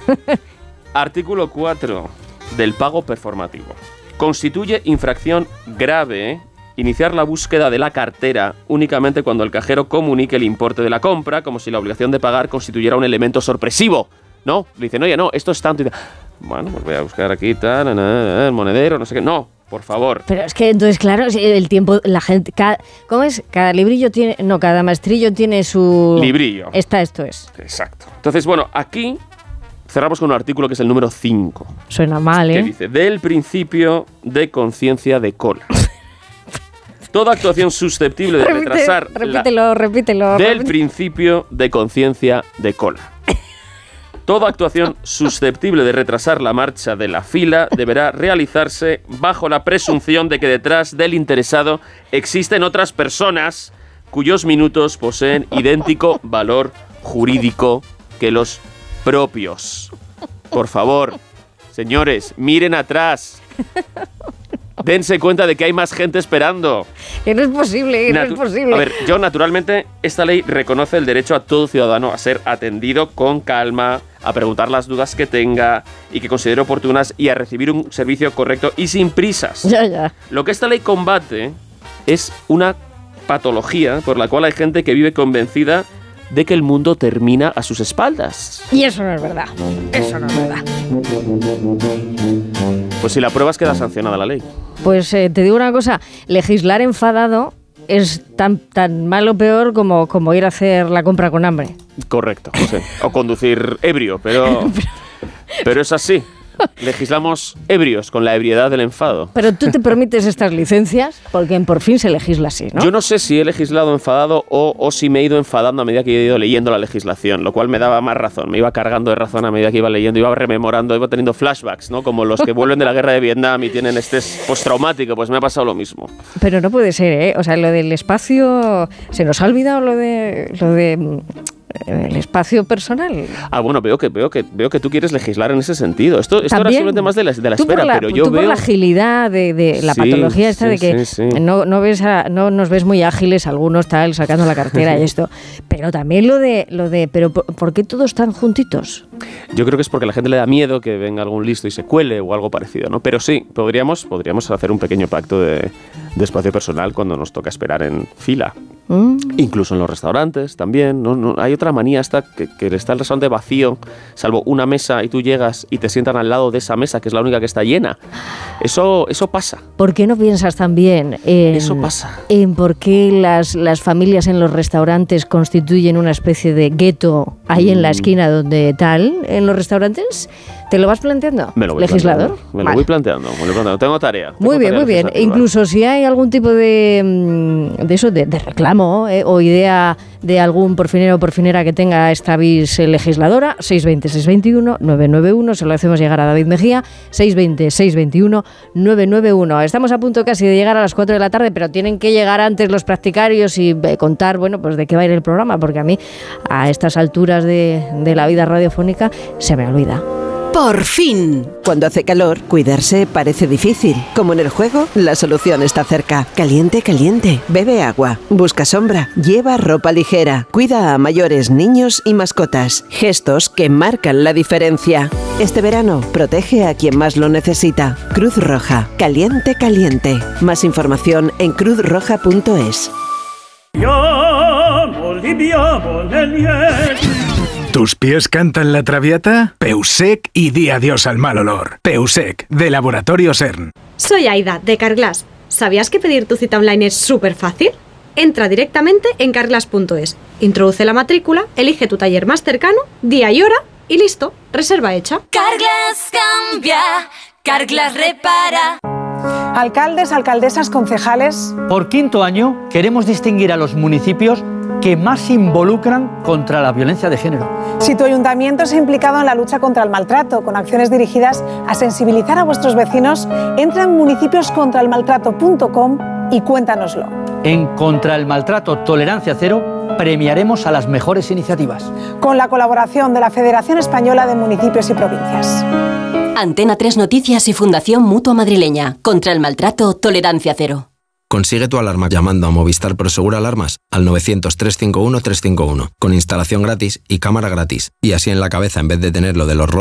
Artículo 4 del pago performativo. Constituye infracción grave iniciar la búsqueda de la cartera únicamente cuando el cajero comunique el importe de la compra, como si la obligación de pagar constituyera un elemento sorpresivo. No, le dicen, oye, no, esto es tanto. Bueno, pues voy a buscar aquí, el monedero, no sé qué. No, por favor. Pero es que entonces, claro, el tiempo, la gente... ¿Cómo es? Cada librillo tiene... No, cada maestrillo tiene su... Librillo. Esto es. Exacto. Entonces, bueno, aquí cerramos con un artículo que es el número 5. Suena mal, ¿eh? Que dice, del principio de conciencia de cola. Toda actuación susceptible de retrasar... Repítelo. Del principio de conciencia de cola. Toda actuación susceptible de retrasar la marcha de la fila deberá realizarse bajo la presunción de que detrás del interesado existen otras personas cuyos minutos poseen idéntico valor jurídico que los propios. Por favor, señores, miren atrás. Dense cuenta de que hay más gente esperando. Que no es posible, no es posible. A ver, yo naturalmente, esta ley reconoce el derecho a todo ciudadano a ser atendido con calma, a preguntar las dudas que tenga y que considere oportunas y a recibir un servicio correcto y sin prisas. Ya. Lo que esta ley combate es una patología por la cual hay gente que vive convencida de que el mundo termina a sus espaldas. Y eso no es verdad. Eso no es verdad. Pues si la pruebas queda sancionada la ley. Pues te digo una cosa, legislar enfadado es tan mal o peor como ir a hacer la compra con hambre. Correcto, sí. O conducir ebrio, pero es así. Legislamos ebrios, con la ebriedad del enfado. Pero tú te permites estas licencias porque por fin se legisla así, ¿no? Yo no sé si he legislado enfadado o si me he ido enfadando a medida que he ido leyendo la legislación, lo cual me daba más razón. Me iba cargando de razón a medida que iba leyendo, iba rememorando, iba teniendo flashbacks, ¿no? Como los que vuelven de la guerra de Vietnam y tienen estrés postraumático, pues me ha pasado lo mismo. Pero no puede ser, ¿eh? O sea, lo del espacio... ¿Se nos ha olvidado lo de el espacio personal? Ah, bueno, veo que tú quieres legislar en ese sentido. Esto ahora simplemente más de la espera, pero yo veo... por la agilidad de la patología esta de que no nos ves muy ágiles algunos tal sacando la cartera y esto, pero también lo de pero ¿por qué todos están juntitos? Yo creo que es porque a la gente le da miedo que venga algún listo y se cuele o algo parecido, ¿no? Pero sí, podríamos hacer un pequeño pacto de espacio personal cuando nos toca esperar en fila. Incluso en los restaurantes también. No, hay otra manía esta que está el restaurante vacío, salvo una mesa, y tú llegas y te sientan al lado de esa mesa, que es la única que está llena. Eso pasa. ¿Por qué no piensas también eso pasa. En por qué las familias en los restaurantes constituyen una especie de gueto ahí en la esquina donde tal, en los restaurantes? ¿Te lo vas planteando, legislador? Me lo voy planteando. Tengo tarea. Muy bien. Incluso si hay algún tipo de eso, de reclamo o idea de algún porfinero o porfinera que tenga esta vis legisladora, 620-621-991, se lo hacemos llegar a David Mejía, 620-621-991. Estamos a punto casi de llegar a las 4 de la tarde, pero tienen que llegar antes los practicarios y contar, pues de qué va a ir el programa, porque a mí, a estas alturas de la vida radiofónica, se me olvida. Por fin. Cuando hace calor, cuidarse parece difícil. Como en el juego, la solución está cerca. Caliente, caliente. Bebe agua. Busca sombra. Lleva ropa ligera. Cuida a mayores, niños y mascotas. Gestos que marcan la diferencia. Este verano, protege a quien más lo necesita. Cruz Roja. Caliente, caliente. Más información en cruzroja.es. ¿Tus pies cantan la traviata? Peusec y di adiós al mal olor. Peusec, de Laboratorio CERN. Soy Aida, de Carglass. ¿Sabías que pedir tu cita online es súper fácil? Entra directamente en carglass.es, introduce la matrícula, elige tu taller más cercano, día y hora y listo, reserva hecha. Carglass cambia, Carglass repara. Alcaldes, alcaldesas, concejales. Por quinto año queremos distinguir a los municipios que más se involucran contra la violencia de género. Si tu ayuntamiento se ha implicado en la lucha contra el maltrato, con acciones dirigidas a sensibilizar a vuestros vecinos, entra en municipioscontraelmaltrato.com y cuéntanoslo. En Contra el Maltrato Tolerancia Cero premiaremos a las mejores iniciativas. Con la colaboración de la Federación Española de Municipios y Provincias. Antena 3 Noticias y Fundación Mutua Madrileña. Contra el Maltrato Tolerancia Cero. Consigue tu alarma llamando a Movistar Prosegur Alarmas al 900-351-351, con instalación gratis y cámara gratis. Y así en la cabeza, en vez de tener lo de los robos